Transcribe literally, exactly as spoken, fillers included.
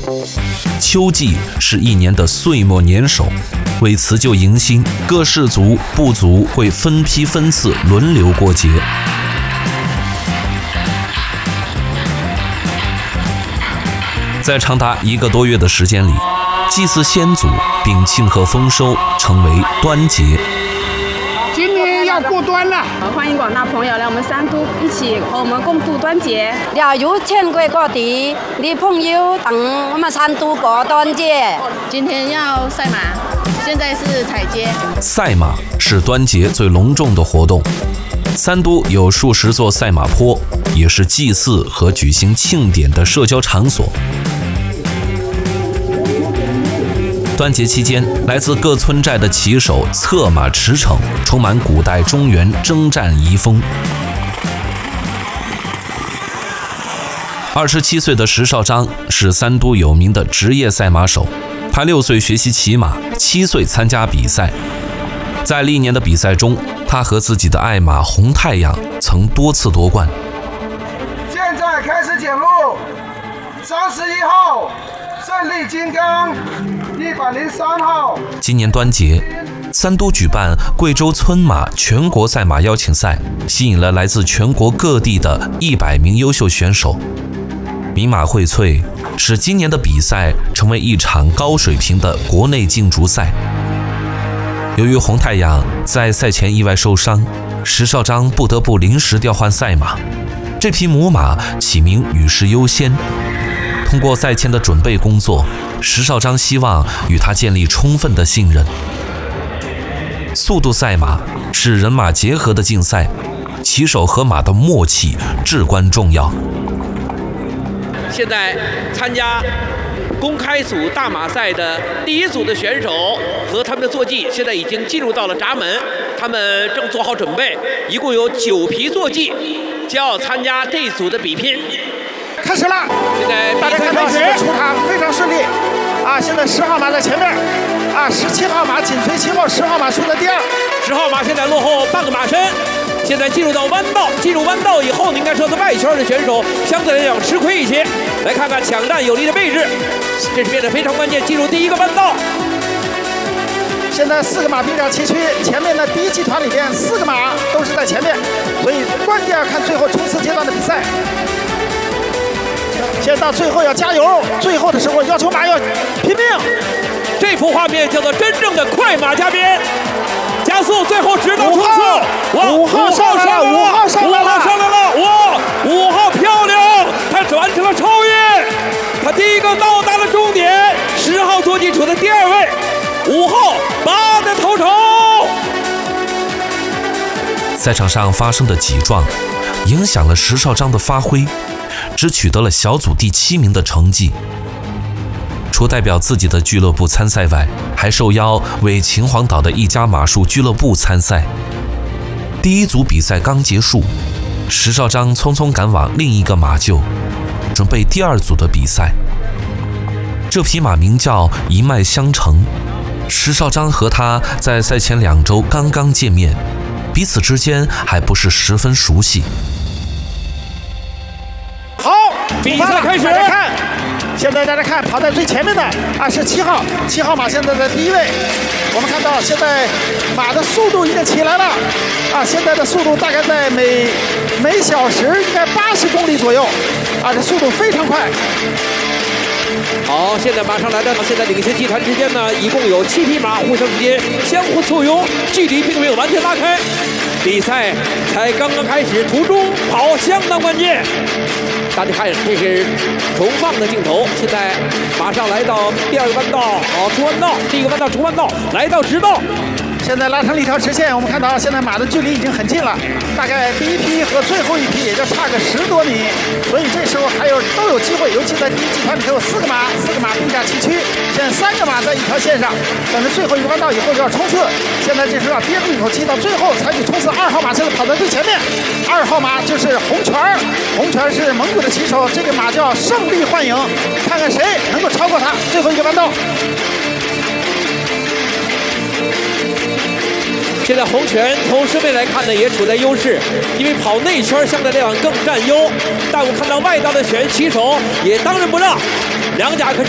秋季是一年的岁末年首，为辞旧迎新，各氏族部族会分批分次轮流过节。在长达一个多月的时间里，祭祀先祖并庆贺丰收，成为端节。 今年要过端了， 欢迎广大朋友来我们三都一起和我们共度端节。 了有全国各地的朋友等我们三都过端节。 今天要赛马，现在是踩街。 赛马是端节最隆重的活动，三都有数十座赛马坡，也是祭祀和举行庆典的社交场所。端节期间，来自各村寨的骑手策马驰骋，充满古代中原征战遗风。二十七岁的石绍章是三都有名的职业赛马手，他六岁学习骑马，七岁参加比赛。在历年的比赛中，他和自己的爱马红太阳曾多次夺冠。 现在开始检录，三十一号胜利金刚，一百零三号。 今年端节，三都举办贵州村马全国赛马邀请赛，吸引了来自全国各地的一百名优秀选手。名马荟萃，使今年的比赛成为一场高水平的国内竞逐赛。由于红太阳在赛前意外受伤，石绍章不得不临时调换赛马。这匹母马起名与世优先。通过赛前的准备工作，石绍章希望与他建立充分的信任。速度赛马是人马结合的竞赛，骑手和马的默契至关重要。 现在参加公开组大马赛的第一组的选手和他们的坐骑现在已经进入到了闸门，他们正做好准备，一共有九匹坐骑将要参加这一组的比拼。 开始了， 现在大家看到现在出场非常顺利啊！现在十号马在前面啊，十七号马紧随其后，十号马出在第二， 十号马现在落后半个马身。现在进入到弯道，进入弯道以后，应该说是外圈的选手相对来讲吃亏一些。来看看抢占有利的位置，这是变得非常关键。进入第一个弯道， 现在四个马并驾齐驱，前面的第一集团里边四个马都是在前面，所以关键要看最后冲刺阶段的比赛。现在到最后要加油，最后的时候要求马要拼命。 这幅画面叫做真正的快马加鞭。加速，最后直到冲刺。 哇，五号上来了，五号上来了， 五号上来了！哇，五号漂亮，他完成了超越，他第一个到达了终点。十号坐骑处的第二位，五号拔得头筹。 赛场上发生的挤撞，影响了石绍章的发挥，只取得了小组第七名的成绩。除代表自己的俱乐部参赛外，还受邀为秦皇岛的一家马术俱乐部参赛。第一组比赛刚结束，石绍章匆匆赶往另一个马厩，准备第二组的比赛。这匹马名叫一脉相承，石绍章和他在赛前两周刚刚见面，彼此之间还不是十分熟悉。 好， 比赛开始。 大家看，现在大家看，跑在最前面的啊是七号，七号马现在在第一位。我们看到现在马的速度已经起来了啊，现在的速度大概在每每小时应该八十公里左右啊，这速度非常快。 好，现在马上来到现在领先集团之间呢，一共有七匹马互相之间相互簇拥，距离并没有完全拉开。比赛才刚刚开始，途中跑相当关键。大家看，这是重放的镜头。现在马上来到第二个弯道，好，出弯道，第一个弯道出弯道，来到直道。 现在拉成了一条直线，我们看到现在马的距离已经很近了，大概第一批和最后一批也就差个十多米，所以这时候还有都有机会，尤其在第一集团里头有四个马，四个马并驾齐驱，现在三个马在一条线上，等着最后一个弯道以后就要冲刺，现在这时候要憋住一口气，到最后采取冲刺。二号马现在跑在最前面，二号马就是红泉儿，红泉儿是蒙古的骑手，这个马叫胜利幻影，看看谁能够超过他。最后一个弯道。 现在红泉从身位来看呢，也处在优势，因为跑内圈相对来讲更占优。但我看到外道的选骑手也当仁不让，两甲可是。